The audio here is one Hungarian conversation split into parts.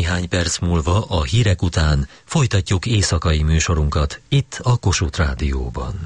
néhány perc múlva a hírek után folytatjuk éjszakai műsorunkat itt a Kossuth Rádióban.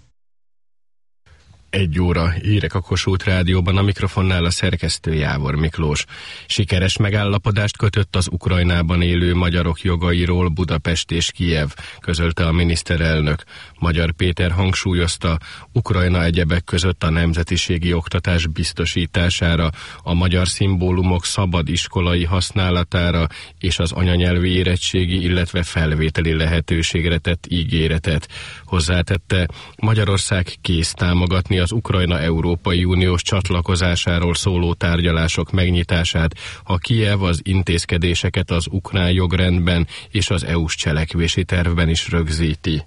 1 óra hírek a Kossuth Rádióban, a mikrofonnál a szerkesztő Jávor Miklós. Sikeres megállapodást kötött az Ukrajnában élő magyarok jogairól Budapest és Kijev, közölte a miniszterelnök. Magyar Péter hangsúlyozta, Ukrajna egyebek között a nemzetiségi oktatás biztosítására, a magyar szimbólumok szabad iskolai használatára és az anyanyelvi érettségi, illetve felvételi lehetőségre tett ígéretet. Hozzátette, Magyarország kész támogatni az Ukrajna Európai Uniós csatlakozásáról szóló tárgyalások megnyitását, ha Kijev az intézkedéseket az ukrán jogrendben és az EU-s cselekvési tervben is rögzíti.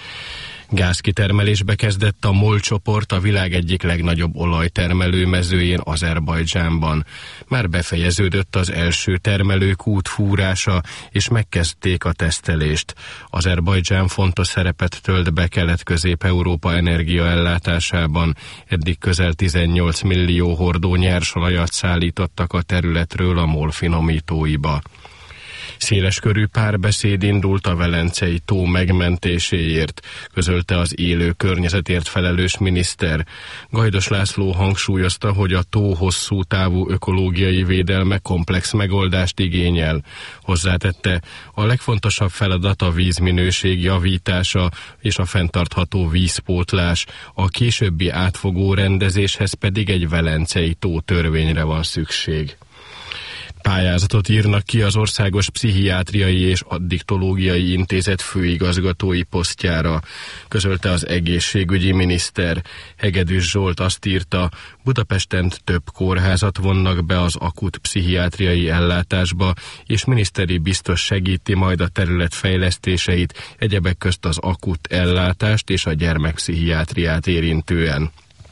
Gázkitermelésbe kezdett a MOL csoport a világ egyik legnagyobb olajtermelő mezőjén, Azerbajdzsánban. Már befejeződött az első termelőkút fúrása, és megkezdték a tesztelést. Azerbajdzsán fontos szerepet tölt be Kelet-Közép-Európa energiaellátásában. Eddig közel 18 millió hordó nyersolajat szállítottak a területről a MOL finomítóiba. Széleskörű párbeszéd indult a Velencei tó megmentéséért, közölte az élő környezetért felelős miniszter. Gajdos László hangsúlyozta, hogy a tó hosszú távú ökológiai védelme komplex megoldást igényel. Hozzátette, a legfontosabb feladat a vízminőség javítása és a fenntartható vízpótlás, a későbbi átfogó rendezéshez pedig egy Velencei tó törvényre van szükség. Pályázatot írnak ki az Országos Pszichiátriai és Addiktológiai Intézet főigazgatói posztjára, közölte az egészségügyi miniszter. Hegedűs Zsolt azt írta, Budapesten több kórházat vonnak be az akut pszichiátriai ellátásba, és miniszteri biztos segíti majd a terület fejlesztéseit, egyebek közt az akut ellátást és a gyermekpszichiátriát érintően.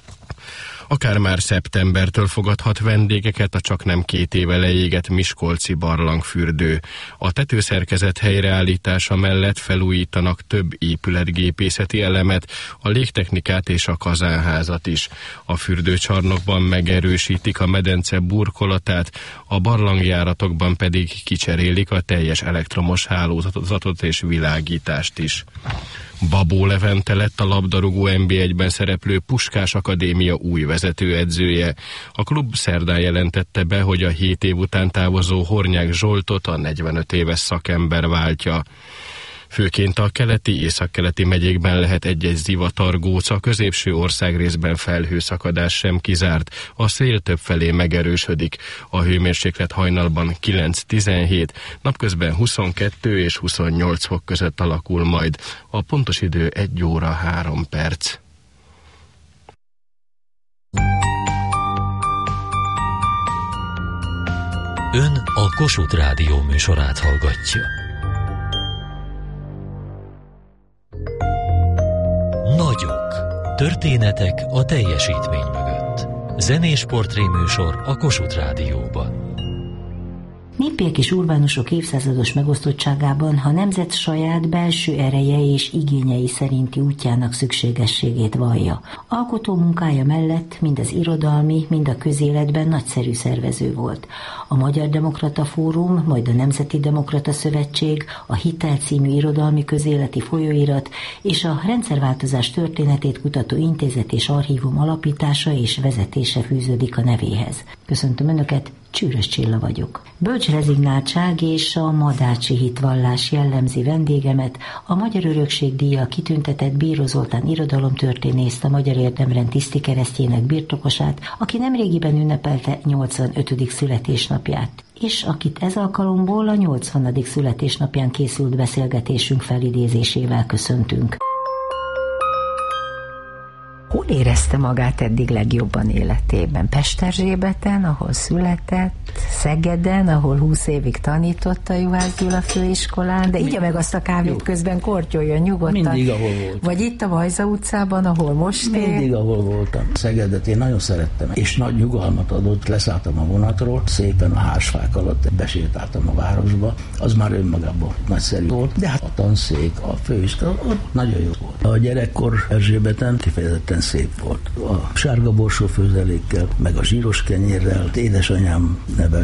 Akár már szeptembertől fogadhat vendégeket a csaknem 2 éve leégett miskolci barlangfürdő. A tetőszerkezet helyreállítása mellett felújítanak több épületgépészeti elemet, a légtechnikát és a kazánházat is. A fürdőcsarnokban megerősítik a medence burkolatát, a barlangjáratokban pedig kicserélik a teljes elektromos hálózatot és világítást is. Babó Levente lett a labdarúgó NB1-ben szereplő Puskás Akadémia új vezetőedzője. A klub szerdán jelentette be, hogy a 7 év után távozó Hornyák Zsoltot a 45 éves szakember váltja. Főként a keleti, északkeleti megyékben lehet egy-egy zivatargóc, a középső országrészben felhőszakadás sem kizárt, a szél többfelé megerősödik. A hőmérséklet hajnalban 9-17, napközben 22 és 28 fok között alakul majd. A pontos idő 1 óra 3 perc. Ön a Kossuth Rádió műsorát hallgatja. Nagyok. Történetek a teljesítmény mögött. Zenés portréműsor a Kossuth Rádióban. Népiek és urbánusok évszázados megosztottságában a nemzet saját belső ereje és igényei szerinti útjának szükségességét vallja. Alkotó munkája mellett mind az irodalmi, mind a közéletben nagyszerű szervező volt. A Magyar Demokrata Fórum, majd a Nemzeti Demokrata Szövetség, a Hitel című irodalmi közéleti folyóirat és a rendszerváltozás történetét kutató intézet és archívum alapítása és vezetése fűződik a nevéhez. Köszöntöm Önöket, Csűrös Csilla vagyok. Bölcs rezignáltság és a madácsi hitvallás jellemzi vendégemet, a Magyar Örökség díjjal kitüntetett Bíró Zoltán irodalomtörténészt, a Magyar Érdemrend tiszti keresztjének birtokosát, aki nemrégiben ünnepelte 85. születésnapját, és akit ez alkalomból a 80. születésnapján készült beszélgetésünk felidézésével köszöntünk. Hol érezte magát eddig legjobban életében? Pesterzsébeten, ahol született, Szegeden, ahol 20 évig tanított a Juhász Gyula főiskolán, de igye meg azt a kávét közben, kortyoljon nyugodtan. Mindig, ahol voltam. Vagy itt a Vajza utcában, ahol most él. Mindig, ahol voltam. Szegedet én nagyon szerettem, és nagy nyugalmat adott, leszálltam a vonatról, szépen a hársfák alatt besétáltam a városba, az már önmagában nagyszerű volt, de hát a tanszék, a főiskola, ott nagyon jó volt. A gyerekkor Erzsébeten kifejezetten szép volt. A sárga borsó főzelékkel, meg a zsíros kenyérrel. Édesanyám nevelt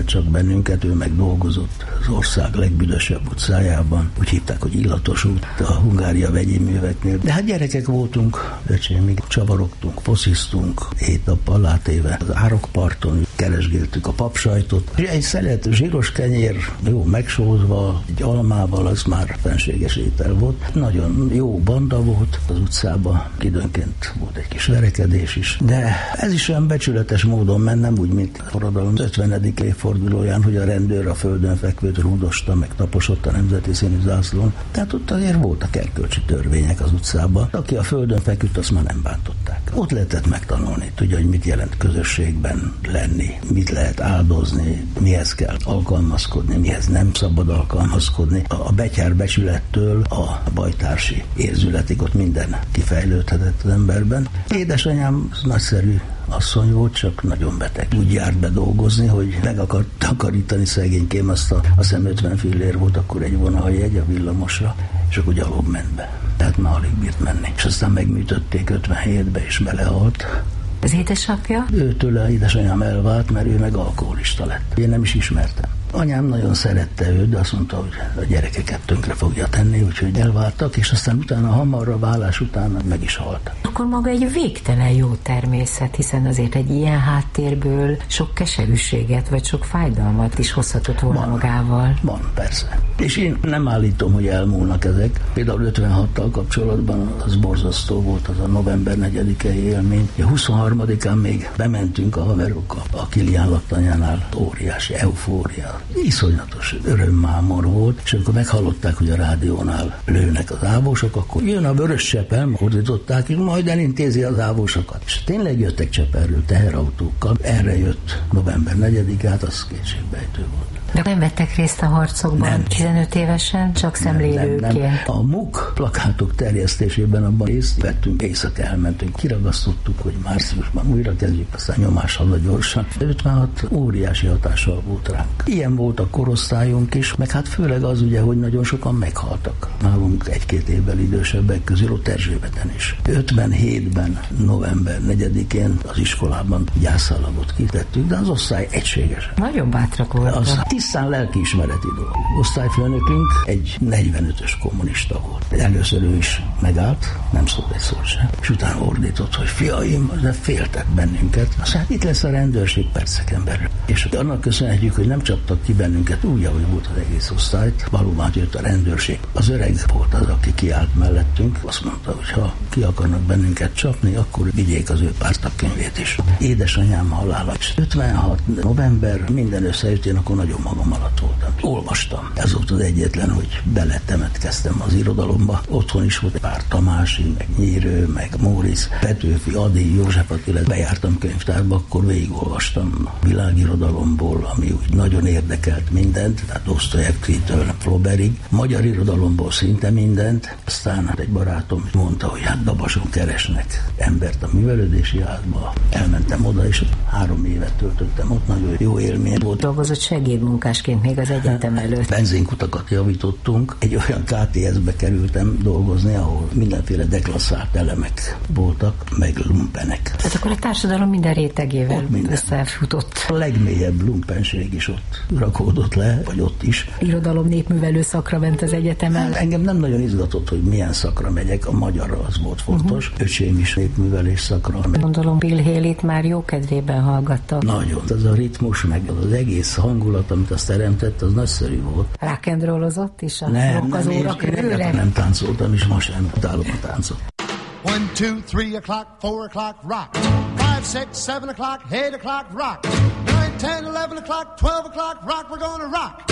csak bennünket, ő meg dolgozott az ország legbüdösebb utcájában. Úgy hívták, hogy Illatos út, a Hungária vegyi műveknél. De hát gyerekek voltunk, öcsém, még csavarogtunk, fosziztunk, éjnappal látéve az árokparton, keresgéltük a papsajtot. Egy szelet zsíros kenyér, jó megsózva, egy almával, az már fenséges étel volt. Nagyon jó banda volt az utcában, időnként volt egy kis verekedés is, de ez is olyan becsületes módon ment, nem úgy, mint a forradalom 50. évfordulóján, hogy a rendőr a földön fekvőt rúdosta, meg taposott a nemzeti színű zászlón. Tehát ott azért voltak erkölcsi törvények az utcában. Aki a földön feküdt, azt már nem bántották. Ott lehetett megtanulni, tudja, hogy mit jelent közösségben lenni, mit lehet áldozni, mihez kell alkalmazkodni, mihez nem szabad alkalmazkodni. A betyár becsülettől a bajtársi érzületig ott minden kifejlődhetett az emberben. Édesanyám nagyszerű asszony volt, csak nagyon beteg. Úgy járt be dolgozni, hogy meg akart takarítani szegénykém, azt a 50 fillér volt akkor egy vonaljegy a villamosra, és akkor gyalog ment be. Tehát már alig bírt menni. És aztán megműtötték 57-be, és belehalt. Az édesapja? Őtőle édesanyám elvált, mert ő meg alkoholista lett. Én nem is ismertem. Anyám nagyon szerette őt, de azt mondta, hogy a gyerekeket tönkre fogja tenni, úgyhogy elváltak, és aztán utána hamarra válás után meg is halt. Akkor maga egy végtelen jó természet, hiszen azért egy ilyen háttérből sok keserűséget, vagy sok fájdalmat is hozhatott volna magával. Van, persze. És én nem állítom, hogy elmúlnak ezek. Például 56-tal kapcsolatban az borzasztó volt az a november 4-i élmény. 23-án még bementünk a haverokkal a Kilián laktanyánál, óriási eufória. Iszonyatos örömmámor volt, és amikor meghallották, hogy a rádiónál lőnek az ávósok, akkor jön a Vörös Csepel, fordították, és majd elintézi az ávósokat. És tényleg jöttek Csepelről teherautókkal. Erre jött november 4-át, az kétségbejtő volt. De nem vettek részt a harcokban? Nem. 15 évesen, csak szemlélőként? Nem. A MUK plakátok terjesztésében abban részt vettünk, éjszaka elmentünk, kiragasztottuk, hogy márciusban újra kezdjük, aztán nyomás haza gyorsan. 56 óriási hatással volt ránk. Ilyen volt a korosztályunk is, meg hát főleg az ugye, hogy nagyon sokan meghaltak. Nálunk 1-2 évvel idősebbek közül, ott Erzsébeten is. 57-ben, november 4-én az iskolában gyászállagot kitettük, de az osztály egységes. Nagyon bátrak voltak. Tisztán lelkiismereti dolog. Osztályfőnökünk egy 45-ös kommunista volt. Először ő is megállt, nem szólt egy szót sem, és utána ordított, hogy fiaim, de féltek bennünket. Aztán itt lesz a rendőrség perceken belül. És annak köszönhetjük, hogy nem csaptak ki bennünket úgy, ahogy volt az egész osztályt. Valóban jött a rendőrség. Az öreg volt az, aki kiállt mellettünk. Azt mondta, hogy ha ki akarnak bennünket csapni, akkor vigyék az ő pártagkönyvét is. Édesanyám halála. 56 november, minden összejött, én akkor nagyon magam alatt voltam. Olvastam. Ez volt az egyetlen, hogy beletemetkeztem az irodalomba. Otthon is volt pár Tamási, meg Nyírő, meg Móricz, Petőfi, Ady, József Attila. Bejártam könyvtárba, akkor végigolvastam világirodalomból, ami úgy nagyon érdekelt mindent, tehát Dosztojevskijtől Flaubertig, magyar irodalomból szinte mindent. Aztán egy barátom mondta, hogy hát Dabason keresnek embert a művelődési házba. Elmentem oda, és 3 évet töltöttem ott, nagyon jó élmény volt. Dolgozott segédmunkásként még az egyetem előtt. Benzinkutakat javítottunk. Egy olyan KTS-be kerültem dolgozni, ahol mindenféle deklasszált elemek voltak, meg lumpenek. Tehát akkor a társadalom minden rétegével összefutott. A legmélyebb lumpenség is ott rakódott le, vagy ott is. Irodalom népművelő szakra ment az egyetemen. Engem nem nagyon izgatott, hogy milyen szakra megyek, a magyarra az volt fontos. Öcsém is népművelés szakra. Gondolom Bill Haley-t már jó kedvében hallgatta. Nagyon. Az a ritmus, meg az egész hangulat, amit azt teremtett, az nagyszerű volt. Rock and rollozott is a rockazóra körülre? Nem táncoltam, és ma sem utálom a táncot. 1, 2, 3 o'clock, 4 o'clock, rock. 5, 6, 7 o'clock, 8 o'clock, rock. 9, 10, 11 o'clock, 12 o'clock, rock. We're gonna rock